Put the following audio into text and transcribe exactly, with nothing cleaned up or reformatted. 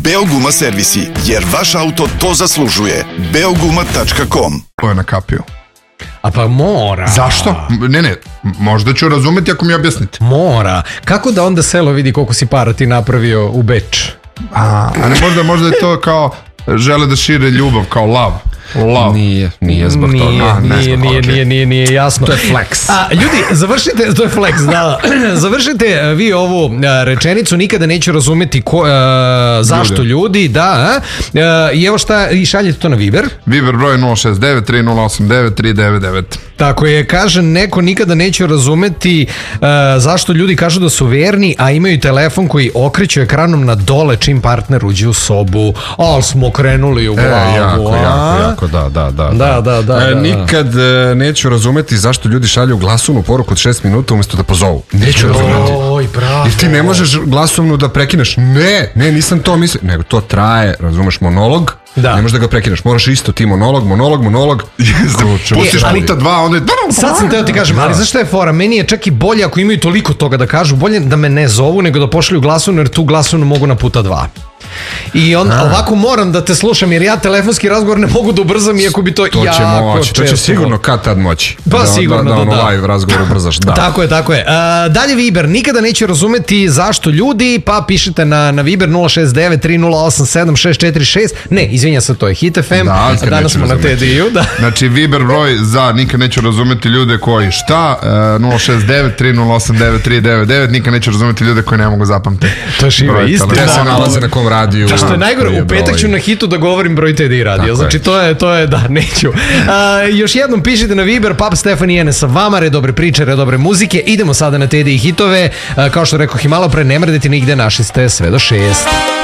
Beoguma servisi, jer vaš auto to zaslužuje. beoguma tačka com. To je nakapio. A pa mora. Zašto? Ne, ne, možda ću razumeti ako mi objasnite. Mora. Kako da onda selo vidi koliko si para ti napravio u Beč? A, a ne, možda, možda je to kao žele da šire ljubav, kao love. Love. Nije, nije zbog nije, toga. A, ne nije, zbog, nije, okay. nije, nije, nije jasno. To je flex. A, ljudi, završite, to je flex, da. Završite vi ovu a, rečenicu, nikada neću razumeti ko, a, zašto ljudi, ljudi da. A, I evo šta, i šaljete to na Viber. Viber broj nula šest devet tri nula osam devet tri devet devet. Tako je, kaže neko, nikada neću razumeti uh, zašto ljudi kažu da su verni, a imaju telefon koji okreću ekranom na dole čim partner uđe u sobu. Ali smo krenuli u glavu. E, jako, a? jako, jako, da, da, da. Da, da, da, e, da. Nikad e, neću razumeti zašto ljudi šalju glasovnu poruku od šest minuta umjesto da pozovu. Neću razumeti. Oj, bravo. Jer ti ne možeš glasovnu da prekineš. Ne, ne, nisam to mislio. Nego to traje, razumeš, monolog. Da. Ne možeš da ga prekineš. Moraš isto ti monolog, monolog, monolog. Pustiš ali- puta dva, onda je... Sad sam teo ti kažem, ali zašto je fora? Meni je čak i bolje ako imaju toliko toga da kažu, bolje da me ne zovu nego da pošalju glasovnu, jer tu glasovnu mogu na puta dva. I onda ovako moram da te slušam, jer ja telefonski razgovor ne mogu da ubrzam, iako bi to, To jako će moći, to će često. sigurno kad tad moći. Pa da, sigurno da, da, da, ono da. live razgovor ubrzaš, da. Tako je, tako je. Uh, dalje Viber, nikada neću razumeti zašto ljudi, pa pišete na, na Viber nula šest devet tri nula osam sedam šest četiri šest. Ne, izvinja se, to je Hit F M. Da, nikad Danas neću smo na razumeti. T D U, da. Znači Viber broj za nikad neću razumeti ljude koji šta, uh, nula šest devet tri nula osam devet tri devet devet, nikad neću razumeti ljude koji ne mogu zapamtiti. To je šiva Broj istina. Gde se Da. nalaze, na kom radiju. Što je najgore, koji je u petak broj. ću na Hitu da govorim broj T D I radio, Tako znači je. to je, to je, da, neću. Uh, još jednom pišite na Viber, Pap Stefan i Ene sa vama, re dobre priče, re dobre muzike, idemo sada na T D I hitove, uh, kao što rekao i malo pre, ne mrdete nigde, naši ste sve do šest.